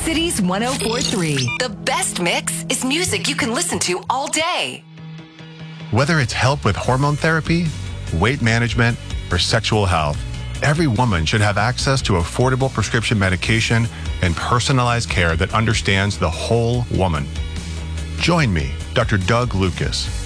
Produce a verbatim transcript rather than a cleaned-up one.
Cities one oh four point three. The best mix is music you can listen to all day. Whether it's help with hormone therapy, weight management, or sexual health, every woman should have access to affordable prescription medication and personalized care that understands the whole woman. Join me, Doctor Doug Lucas,